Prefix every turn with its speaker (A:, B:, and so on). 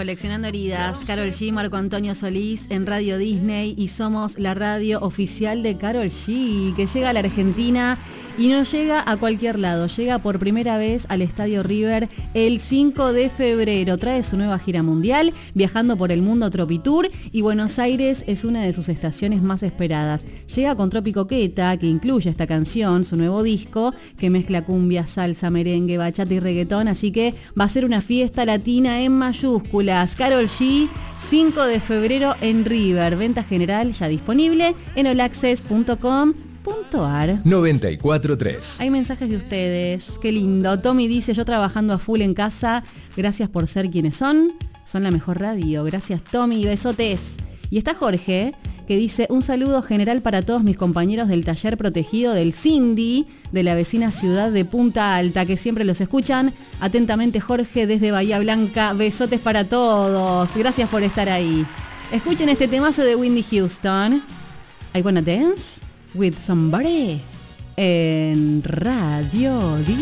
A: Coleccionando heridas, Karol G, Marco Antonio Solís en Radio Disney y somos la radio oficial de Karol G, que llega a la Argentina y no llega a cualquier lado, llega por primera vez al Estadio River el 5 de febrero, trae su nueva gira mundial, viajando por el mundo Tropitour y Buenos Aires es una de sus estaciones más esperadas. Llega con Tropi Coqueta, que incluye esta canción, su nuevo disco, que mezcla cumbia, salsa, merengue, bachata y reggaetón, así que va a ser una fiesta latina en mayúsculas. Karol G, 5 de febrero en River, venta general ya disponible en olaccess.com.ar.
B: 94.3.
A: Hay mensajes de ustedes, qué lindo. Tommy dice, yo trabajando a full en casa, gracias por ser quienes son la mejor radio. Gracias Tommy, besotes. Y está Jorge, que dice, un saludo general para todos mis compañeros del taller protegido del Cindy, de la vecina ciudad de Punta Alta, que siempre los escuchan. Atentamente Jorge, desde Bahía Blanca, besotes para todos. Gracias por estar ahí. Escuchen este temazo de Whitney Houston, I Wanna Dance with Somebody, en Radio Disney.